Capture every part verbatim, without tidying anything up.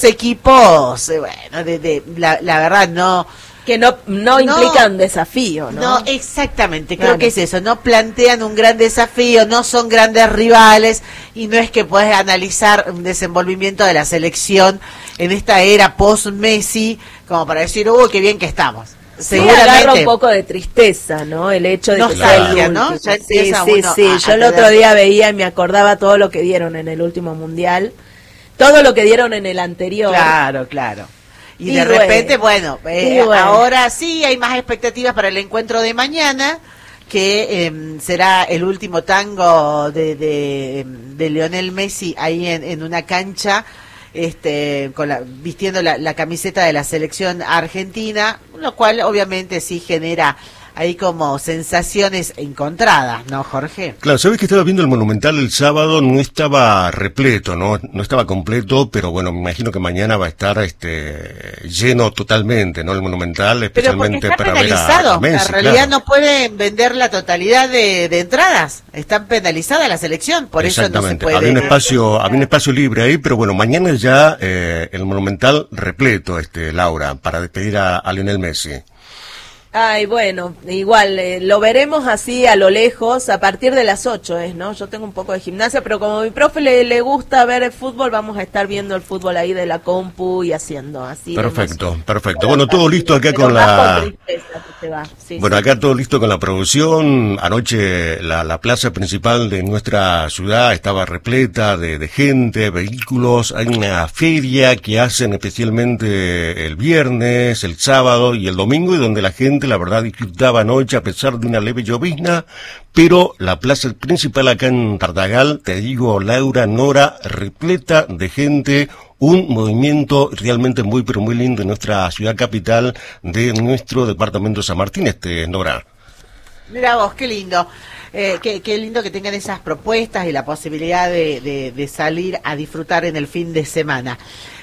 equipos, eh, bueno, de, de la, la verdad no... Que no, no, no implican desafío, ¿no? No, exactamente, creo Claro. que es eso, no plantean un gran desafío, no son grandes rivales y no es que puedes analizar un desenvolvimiento de la selección en esta era post-Messi como para decir, uy, qué bien que estamos. Sí, agarra un poco de tristeza, ¿no? El hecho de que sea el último. ¿no? Ya sí, sí, uno sí. A, Yo a el otro día veía y me acordaba todo lo que dieron en el último mundial, todo lo que dieron en el anterior. Claro, claro. Y, Y de bueno, repente, bueno, eh, y bueno. ahora sí hay más expectativas para el encuentro de mañana, que eh, será el último tango de, de, de Lionel Messi ahí en, en una cancha, este, con la, vistiendo la, la camiseta de la selección argentina, lo cual obviamente sí genera ahí como sensaciones encontradas, ¿no, Jorge? Claro, sabes que estaba viendo el Monumental el sábado, no estaba repleto, no no estaba completo, pero bueno, me imagino que mañana va a estar este lleno totalmente, ¿no? El Monumental, especialmente Pero porque está para ver a, penalizado, a Messi, en realidad claro. no pueden vender la totalidad de, de entradas, están penalizadas la selección, por eso no se Exactamente, puede. había un espacio, había un espacio libre ahí, pero bueno, mañana ya eh, el Monumental repleto, este Laura, para despedir a, a Lionel Messi. Ay, bueno, igual, eh, lo veremos así a lo lejos, a partir de las ocho es, ¿no? Yo tengo un poco de gimnasia, pero como a mi profe le, le gusta ver el fútbol, vamos a estar viendo el fútbol ahí de la compu y haciendo así. Perfecto, perfecto. Bueno, todo listo acá pero con más la... con tristeza que se va. Sí, Bueno, sí. acá todo listo con la producción. Anoche la, la plaza principal de nuestra ciudad estaba repleta de, de gente, vehículos. Hay una feria que hacen especialmente el viernes, el sábado y el domingo, y donde la gente, la verdad, disfrutaba anoche a pesar de una leve llovizna. Pero la plaza principal acá en Tartagal, te digo, Laura, Nora, repleta de gente. Un movimiento realmente muy, pero muy lindo en nuestra ciudad capital de nuestro departamento de San Martín, este, Nora. Mira vos, qué lindo, eh, qué, qué lindo que tengan esas propuestas y la posibilidad de, de, de salir a disfrutar en el fin de semana.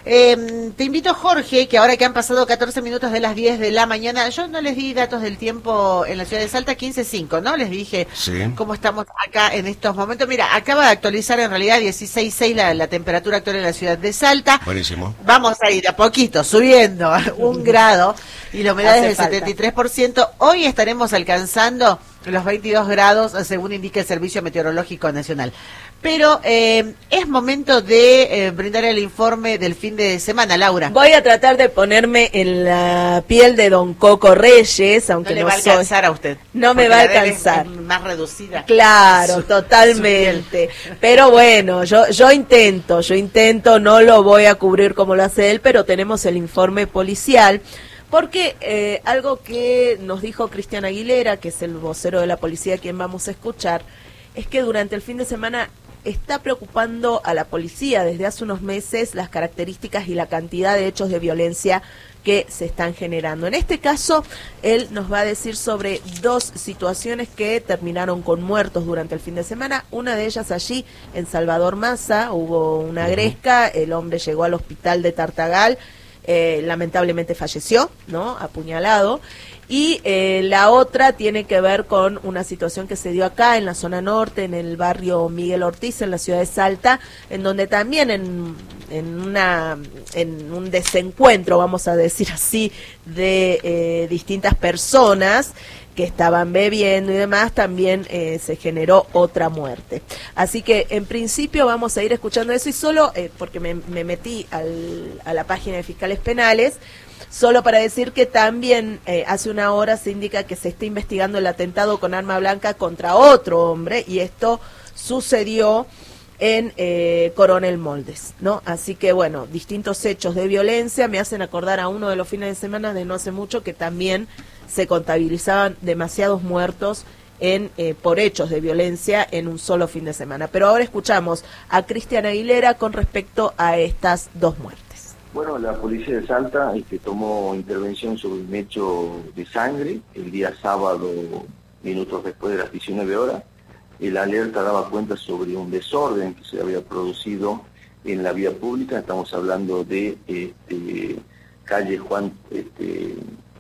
Eh, te invito, Jorge, que ahora que han pasado catorce minutos de las diez de la mañana, yo no les di datos del tiempo en la ciudad de Salta, quince cinco, ¿no? Les dije Sí. cómo estamos acá en estos momentos. Mira, acaba de actualizar en realidad dieciséis seis la, la temperatura actual en la ciudad de Salta. Buenísimo. Vamos a ir a poquito, subiendo un grado y la humedad es del falta. setenta y tres por ciento. Hoy estaremos alcanzando los veintidós grados, según indica el Servicio Meteorológico Nacional. Pero eh, es momento de eh, brindar el informe del fin de semana, Laura. Voy a tratar de ponerme en la piel de Don Coco Reyes, aunque No le no va a soy... alcanzar a usted. No me porque va a la de él es- alcanzar. es más reducida. Claro, Su- totalmente. Pero bueno, yo yo intento, yo intento, no lo voy a cubrir como lo hace él, pero tenemos el informe policial. Porque eh, algo que nos dijo Cristian Aguilera, que es el vocero de la policía a quien vamos a escuchar, es que durante el fin de semana está preocupando a la policía desde hace unos meses las características y la cantidad de hechos de violencia que se están generando. En este caso, él nos va a decir sobre dos situaciones que terminaron con muertos durante el fin de semana. Una de ellas allí en Salvador Maza, hubo una gresca, el hombre llegó al hospital de Tartagal, eh, lamentablemente falleció, ¿no? Apuñalado. Y eh, la otra tiene que ver con una situación que se dio acá en la zona norte, en el barrio Miguel Ortiz, en la ciudad de Salta, en donde también en, en, una, en un desencuentro, vamos a decir así, de eh, distintas personas que estaban bebiendo y demás, también eh, se generó otra muerte. Así que en principio vamos a ir escuchando eso y solo, eh, porque me, me metí al, a la página de Fiscales Penales, solo para decir que también eh, hace una hora se indica que se está investigando el atentado con arma blanca contra otro hombre y esto sucedió en eh, Coronel Moldes, ¿no? Así que bueno, distintos hechos de violencia me hacen acordar a uno de los fines de semana de no hace mucho que también se contabilizaban demasiados muertos en eh, por hechos de violencia en un solo fin de semana. Pero ahora escuchamos a Cristian Aguilera con respecto a estas dos muertes. Bueno, la policía de Salta este, tomó intervención sobre un hecho de sangre el día sábado, minutos después de las diecinueve horas. El alerta daba cuenta sobre un desorden que se había producido en la vía pública. Estamos hablando de este, calle Juan, este,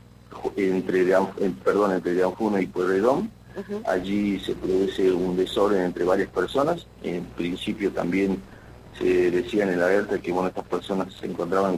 entre, de, perdón, entre de Anfuna y Pueyrredón. Uh-huh. Allí se produce un desorden entre varias personas. En principio también se decía en el alerta que bueno, estas personas se encontraban